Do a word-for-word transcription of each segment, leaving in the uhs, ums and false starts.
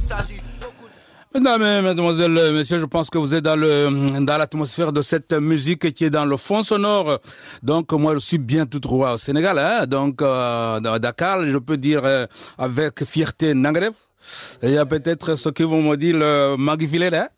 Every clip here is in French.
Mesdames, mesdemoiselles, messieurs, je pense que vous êtes dans le dans l'atmosphère de cette musique qui est dans le fond sonore. Donc moi je suis bien tout droit au Sénégal, hein. Donc euh, à Dakar, je peux dire euh, avec fierté Nangaref. Et il y a peut-être ceux qui vont me dire le Magifilé, hein.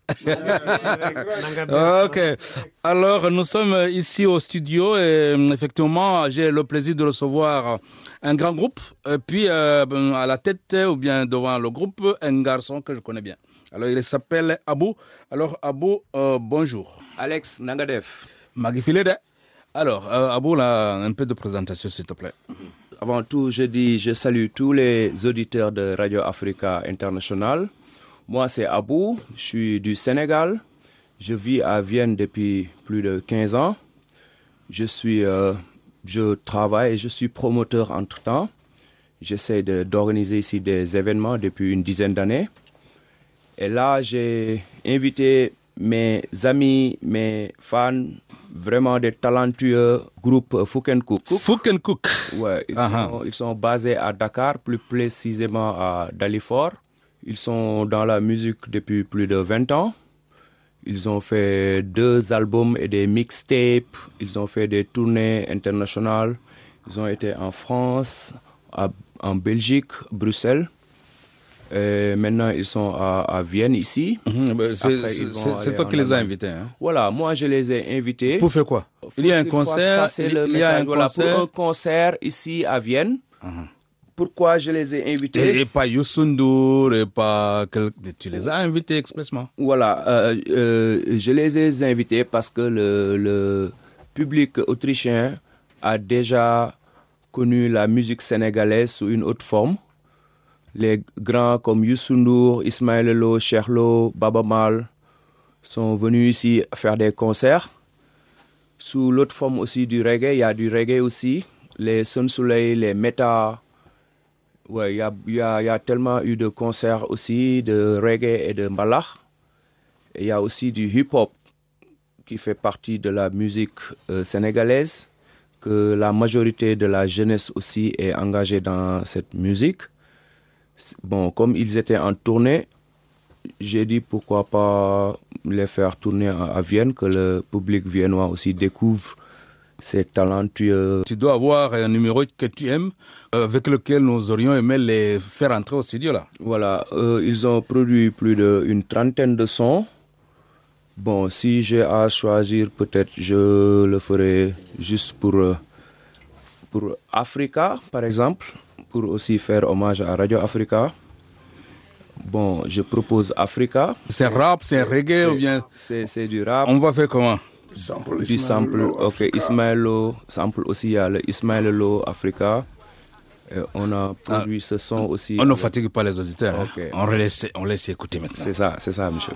Ok. Alors nous sommes ici au studio et effectivement j'ai le plaisir de recevoir un grand groupe et puis euh, à la tête ou bien devant le groupe un garçon que je connais bien. Alors, il s'appelle Abou. Alors, Abou, euh, bonjour. Alex Nangadef. Magifilede. Alors, euh, Abou, là, un peu de présentation, s'il te plaît. Avant tout, je dis, je salue tous les auditeurs de Radio Africa International. Moi, c'est Abou. Je suis du Sénégal. Je vis à Vienne depuis plus de quinze ans. Je suis, euh, je travaille et je suis promoteur entre-temps. J'essaie de, d'organiser ici des événements depuis une dizaine d'années. Et là, j'ai invité mes amis, mes fans, vraiment des talentueux groupes Fukenkook. Fukenkook. Ouais, ils, uh-huh. sont, ils sont basés à Dakar, plus précisément à Dalifort. Ils sont dans la musique depuis plus de vingt ans. Ils ont fait deux albums et des mixtapes. Ils ont fait des tournées internationales. Ils ont été en France, à, en Belgique, Bruxelles. Et maintenant, ils sont à, à Vienne, ici. Mmh, c'est Après, c'est, c'est, c'est toi qui les as invités. Hein? Voilà, moi, je les ai invités. Pour faire quoi? Il y a un concert. Il, il y a un voilà, concert. Pour un concert ici à Vienne. Uh-huh. Pourquoi je les ai invités? Et, et pas Youssou N'Dour, et pas... Tu les as invités expressément? Voilà, euh, euh, je les ai invités parce que le, le public autrichien a déjà connu la musique sénégalaise sous une autre forme. Les grands comme Youssou N'Dour, Ismaël Lô, Cheikh Lô, Baba Mal sont venus ici faire des concerts. Sous l'autre forme aussi du reggae, il y a du reggae aussi. Les Sun Soleil, les Meta. Ouais, il y a, y a, y a tellement eu de concerts aussi de reggae et de mbalax. Et il y a aussi du hip-hop qui fait partie de la musique euh, sénégalaise, que la majorité de la jeunesse aussi est engagée dans cette musique. Bon, comme ils étaient en tournée, j'ai dit pourquoi pas les faire tourner à Vienne, que le public viennois aussi découvre ces talentueux. Tu dois avoir un numéro que tu aimes, avec lequel nous aurions aimé les faire entrer au studio là. Voilà, euh, ils ont produit plus d'une trentaine de sons. Bon, si j'ai à choisir, peut-être je le ferai juste pour, pour Africa, par exemple. Pour aussi faire hommage à Radio Africa. Bon, je propose Africa. C'est rap, c'est reggae ou bien... C'est, c'est du rap. On va faire comment? Du sample. Du sample, ok. Ismaël Lô, sample aussi, il y a le Ismaël Lô Africa. Et on a produit ah, ce son aussi. On ne fatigue pas les auditeurs. Okay. Hein. On, laisse, on laisse écouter maintenant. C'est ça, c'est ça, monsieur.